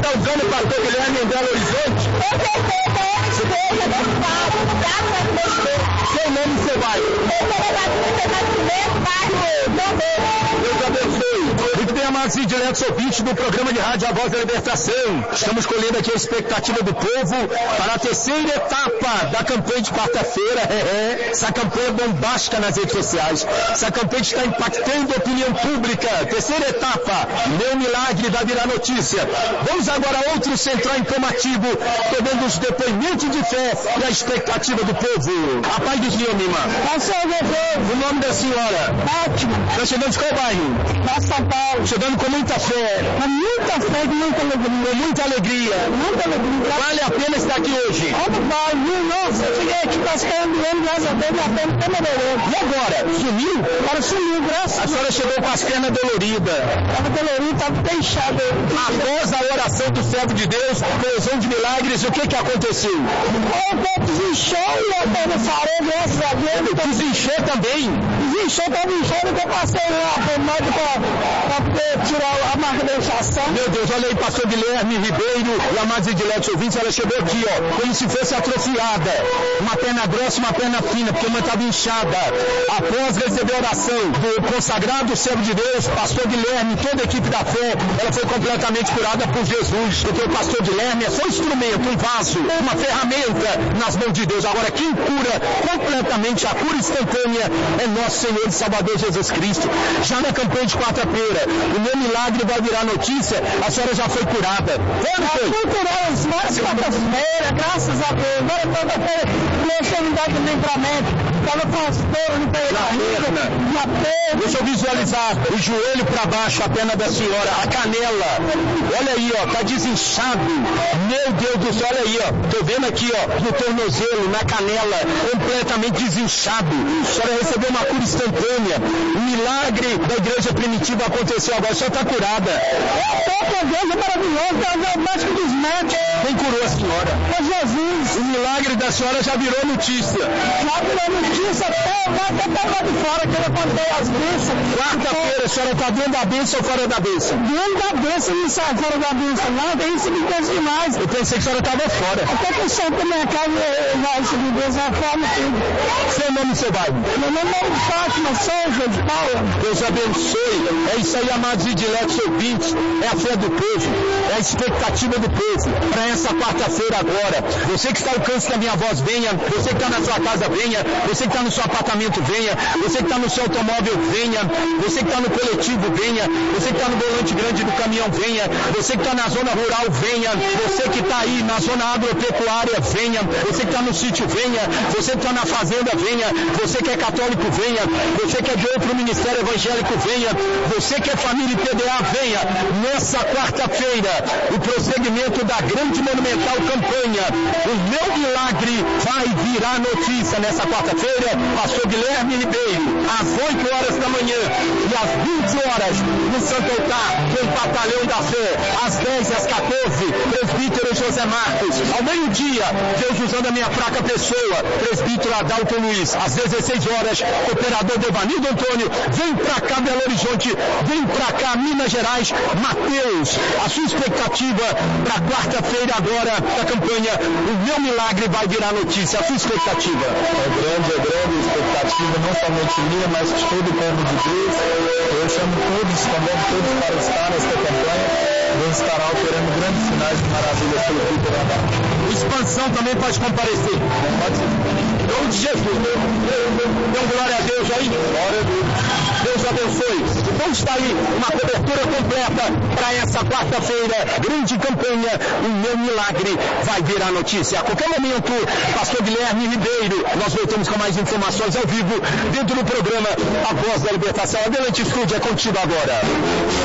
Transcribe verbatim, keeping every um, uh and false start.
está usando o pastor Guilherme em Belo Horizonte? Com certeza, é a igreja, abençoado, graças a Deus. Seu nome você vai? Doutora Batista Nascimento, bairro Dom Deus abençoe. Muito bem, amados e diretos ouvintes do programa de rádio A Voz da Libertação. Estamos colhendo aqui a expectativa do povo para a terceira etapa da campanha de quarta-feira. É, é, essa campanha bombástica nas redes sociais. Essa campanha está impactando a opinião pública. Terceira etapa, meu milagre vai virar notícia. Vamos agora a outro central informativo, pegando os depoimentos de fé e a expectativa do povo. A paz do Senhor, minha irmã. O nome da senhora? Ótimo. Está chegando de qual bairro? Da São Paulo. Chegando com muita fé. Com muita fé e muita alegria. Com muita alegria. Muita alegria. Vale a pena estar aqui hoje. Como vai, viu? Nossa, eu cheguei aqui passeando o ano, graças a Deus, minha perna até melhorou. E agora? Sumiu? Agora sumiu, graças a A Deus. senhora chegou com as pernas doloridas. Estava dolorido, estava até inchado. Após a oração do servo de Deus, coesão de milagres, o que que aconteceu? O corpo desinchou e a perna sarou, graças a Deus. Desinchou também. Desinchou, estava inchando, que eu passei lá para o médico para poder tirar a marca da inchação. Meu Deus, olha aí, pastor Guilherme Ribeiro e amados e diletos ouvintes, ela chegou aqui, ó, como se fosse atrofiada. Uma perna grossa, uma perna fina, porque uma estava inchada. Após receber a oração do consagrado servo de Deus, pastor Guilherme, toda a equipe da fé, ela foi completamente curada por Jesus. Porque o pastor Guilherme é só um instrumento, um vaso, uma ferramenta nas mãos de Deus. Agora, quem cura completamente, a cura instantânea, é nosso Senhor e Salvador Jesus Cristo. Já na campanha de quarta-feira, o meu milagre vai virar notícia, a senhora já foi curada. Quando foi? Fui curada, várias quarta-feira, graças a Deus. Agora quarta-feira, deixa eu me dar também para médico. Estava com as dores no peito, na perna. Deixa eu visualizar o joelho para baixo, a perna da senhora, a canela. Olha aí, ó, tá desinchado. Meu Deus do céu, olha aí, ó. Tô vendo aqui, ó, no tornozelo, na canela, completamente desinchado. A senhora recebeu uma cura instantânea. O milagre da igreja primitiva aconteceu agora, a senhora tá curada. Eu tô com Deus, é maravilhoso, é o médico dos médicos. Quem curou a senhora? É Jesus. O milagre da senhora já virou notícia. Já virou notícia até, vai até pra lá de fora, que eu contei as bênçãos. Quarta-feira, a senhora tá dentro da bênção ou fora da bênção? Dentro da bênção, não sai fora da bênção, não, tem isso me pensa demais. Eu pensei que a senhora tava fora. Até que o santo da minha casa vai receber Deus, vai forma tudo. Seu nome e seu bairro? Meu nome é Fátima Souza de Paula. Deus abençoe. É isso aí, amados e diletos ouvintes. É a fé do povo. É a expectativa do povo. Para essa quarta-feira agora. Você que está ao alcance da minha voz, venha. Você que está na sua casa, venha. Você que está no seu apartamento, venha. Você que está no seu automóvel, venha. Você que está no coletivo, venha. Você que está no volante grande do caminhão, venha. Você que está na zona rural, venha. Você que está aí na zona agropecuária, venha. Você que está no sítio, venha. Você que está na fazenda, venha. Você que é católico, venha. Você que é de outro ministério evangélico, venha. Você que é família P D A, venha. Nessa quarta-feira, o prosseguimento da grande monumental campanha, o meu milagre vai virar notícia. Nessa quarta-feira, pastor Guilherme Ribeiro, às oito horas da manhã e às vinte horas, no Santo Altar, com o Batalhão da Fé, às dez e às quatorze, presbítero José Marcos, ao meio-dia, Deus usando a minha fraca pessoa, presbítero Adalto Luiz, às dezesseis horas, operador Devanildo Antônio, vem pra cá Belo Horizonte, vem pra cá Minas Gerais, Mateus, a sua expectativa para quarta-feira agora da campanha, o meu milagre vai virar notícia, a sua expectativa? É grande, é grande a expectativa, não somente minha, mas de todo o povo de Deus. Eu chamo todos, convido todos para estar nesta campanha. Deus estará operando grandes sinais e maravilhas pelo Vitor Andar. Expansão também pode comparecer. Pode ser. Em nome de Jesus. Então, glória a Deus aí. Glória a Deus. Deus abençoe. Então está aí uma cobertura completa para essa quarta-feira. Grande campanha. O meu milagre vai virar notícia. A qualquer momento, pastor Guilherme Ribeiro, nós voltamos com mais informações ao vivo dentro do programa A Voz da Libertação. Adelante, estúdio, é contigo agora.